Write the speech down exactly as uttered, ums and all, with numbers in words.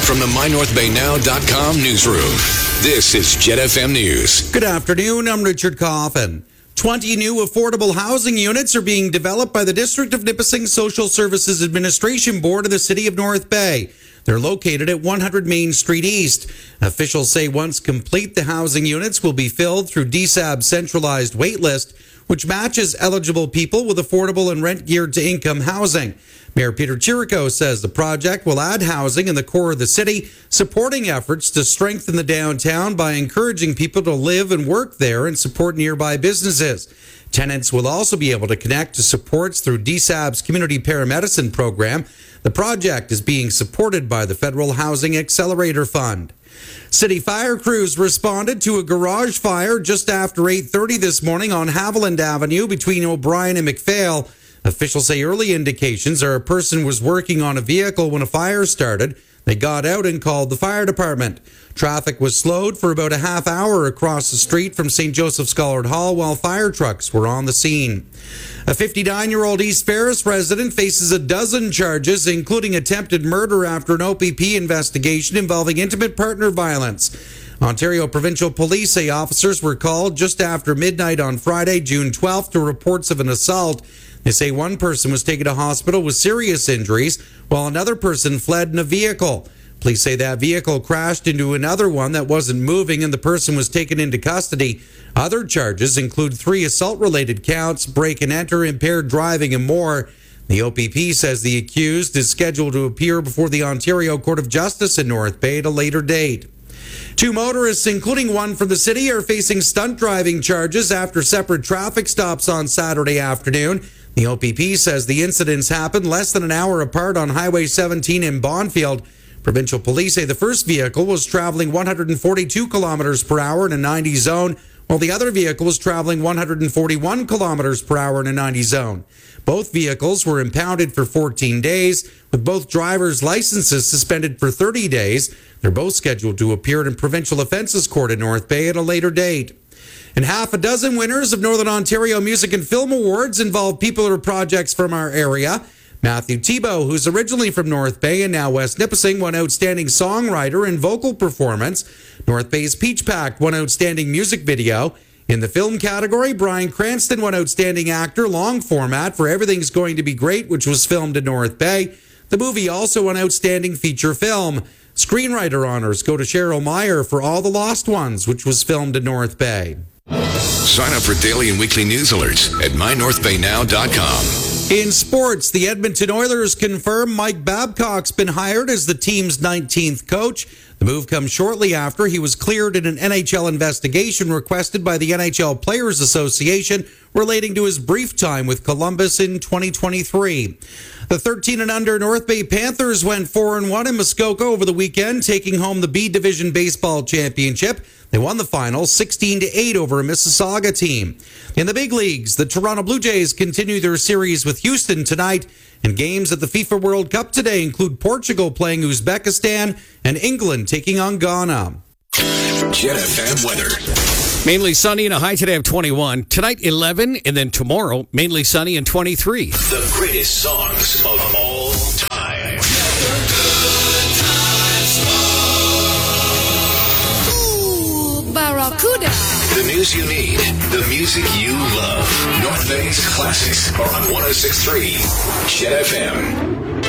from the my north bay now dot com newsroom, this is Jet F M News. Good afternoon, I'm Richard Coffin. twenty new affordable housing units are being developed by the District of Nipissing Social Services Administration Board of the City of North Bay. They're located at one hundred Main Street East. Officials say once complete, the housing units will be filled through D S A B's centralized waitlist, which matches eligible people with affordable and rent-geared-to-income housing. Mayor Peter Chirico says the project will add housing in the core of the city, supporting efforts to strengthen the downtown by encouraging people to live and work there and support nearby businesses. Tenants will also be able to connect to supports through D S A B's Community Paramedicine program. The project is being supported by the Federal Housing Accelerator Fund. City fire crews responded to a garage fire just after eight thirty this morning on Haviland Avenue between O'Brien and McPhail. Officials say early indications are a person was working on a vehicle when a fire started. They got out and called the fire department. Traffic was slowed for about a half hour across the street from Saint Joseph Scholar Hall while fire trucks were on the scene. A fifty-nine-year-old East Ferris resident faces a dozen charges, including attempted murder after an O P P investigation involving intimate partner violence. Ontario Provincial Police say officers were called just after midnight on Friday, June twelfth, to reports of an assault. They say one person was taken to hospital with serious injuries, while another person fled in a vehicle. Police say that vehicle crashed into another one that wasn't moving and the person was taken into custody. Other charges include three assault-related counts, break and enter, impaired driving, and more. The O P P says the accused is scheduled to appear before the Ontario Court of Justice in North Bay at a later date. Two motorists, including one from the city, are facing stunt driving charges after separate traffic stops on Saturday afternoon. The O P P says the incidents happened less than an hour apart on Highway seventeen in Bonfield. Provincial police say the first vehicle was traveling one hundred forty-two kilometers per hour in a ninety zone, while the other vehicle was traveling one hundred forty-one kilometers per hour in a ninety zone. Both vehicles were impounded for fourteen days, with both drivers' licenses suspended for thirty days. They're both scheduled to appear in Provincial Offences Court in North Bay at a later date. And half a dozen winners of Northern Ontario Music and Film Awards involve people or projects from our area. Matthew Tebow, who's originally from North Bay and now West Nipissing, won Outstanding Songwriter and Vocal Performance. North Bay's Peach Pact won Outstanding Music Video. In the film category, Bryan Cranston won Outstanding Actor Long Format for Everything's Going to Be Great, which was filmed in North Bay. The movie also won Outstanding Feature Film. Screenwriter honors go to Cheryl Meyer for All the Lost Ones, which was filmed in North Bay. Sign up for daily and weekly news alerts at my north bay now dot com. In sports, the Edmonton Oilers confirm Mike Babcock's been hired as the team's nineteenth coach. The move comes shortly after he was cleared in an N H L investigation requested by the N H L Players Association relating to his brief time with Columbus in twenty twenty-three. The thirteen and under North Bay Panthers went four and one in Muskoka over the weekend, taking home the B Division Baseball Championship. They won the final sixteen to eight over a Mississauga team. In the big leagues, the Toronto Blue Jays continue their series with Houston tonight, and games at the FIFA World Cup today include Portugal playing Uzbekistan and England taking on Ghana. Jet F M weather. Mainly sunny and a high today of twenty-one. Tonight, eleven, and then tomorrow, mainly sunny and twenty-three. The greatest songs of all time. Ooh, Barracuda. The news you need, the music you love. North Bay's classics are on one oh six point three Jet F M.